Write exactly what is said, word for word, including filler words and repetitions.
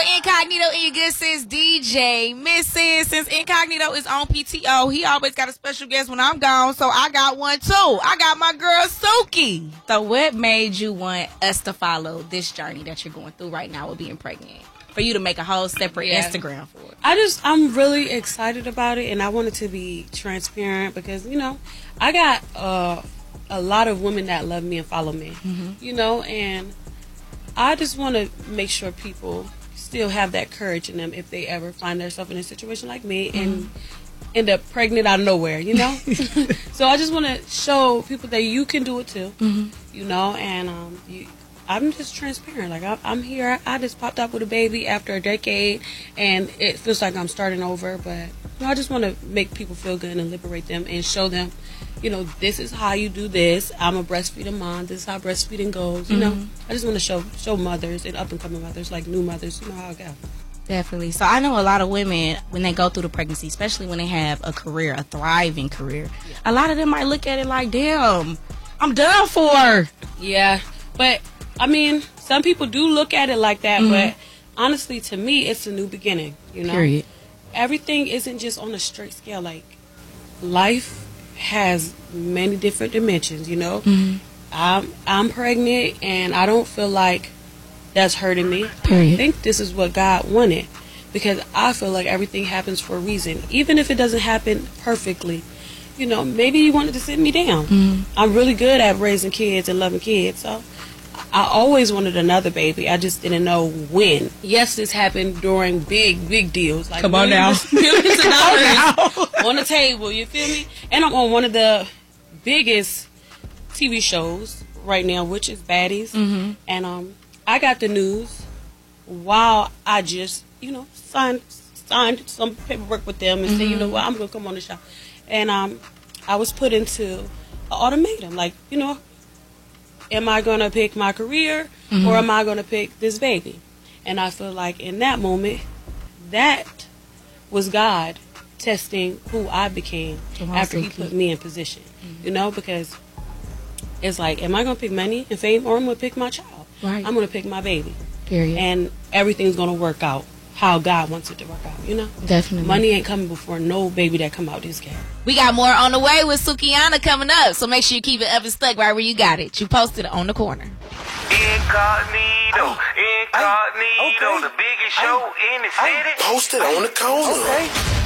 with Incognito and your good sis D J Missing. Since Incognito is on P T O, he always got a special guest when I'm gone, so I got one too. I got my girl Suki. So what made you want us to follow this journey that you're going through right now with being pregnant? For you to make a whole separate yeah. Instagram for it. I just, I'm really excited about it, and I wanted to be transparent because, you know, I got uh, a lot of women that love me and follow me, mm-hmm. you know, and I just want to make sure people still have that courage in them if they ever find themselves in a situation like me mm-hmm. and end up pregnant out of nowhere, you know? So I just want to show people that you can do it too, mm-hmm. you know, and um, you, I'm just transparent. Like, I, I'm here. I just popped up with a baby after a decade, and it feels like I'm starting over. But you know, I just want to make people feel good and liberate them and show them, you know, this is how you do this. I'm a breastfeeding mom. This is how breastfeeding goes. You mm-hmm. know, I just want to show show mothers and up-and-coming mothers, like new mothers, you know how it goes. Definitely. So I know a lot of women, when they go through the pregnancy, especially when they have a career, a thriving career, yeah. a lot of them might look at it like, damn, I'm done for. Yeah, but I mean, some people do look at it like that, mm-hmm. but honestly, to me, it's a new beginning, you know? Period. Everything isn't just on a straight scale. Like, life has many different dimensions, you know? Mm-hmm. I'm, I'm pregnant, and I don't feel like that's hurting me. Period. I think this is what God wanted, because I feel like everything happens for a reason. Even if it doesn't happen perfectly, you know, maybe He wanted to sit me down. Mm-hmm. I'm really good at raising kids and loving kids, so I always wanted another baby. I just didn't know when. Yes, this happened during big, big deals. Like Come on now. Millions of dollars on the table, you feel me? And I'm on one of the biggest T V shows right now, which is Baddies. Mm-hmm. And um, I got the news while I just, you know, signed signed some paperwork with them and mm-hmm. said, you know what, I'm going to come on the show. And um, I was put into an ultimatum. Like, you know, am I going to pick my career mm-hmm. or am I going to pick this baby? And I feel like in that moment, that was God testing who I became oh, after He put me in position. Mm-hmm. You know, because it's like, am I going to pick money and fame, or I'm going to pick my child? Right. I'm going to pick my baby. Period. And everything's going to work out how God wants it to work out, you know? Definitely. Money ain't coming before no baby that come out this gate. We got more on the way with Sukihana coming up, so make sure you keep it up and stuck right where you got it. You posted it on the corner. Incognito, Incognito, okay. The biggest show in the city. Posted on the corner. Okay.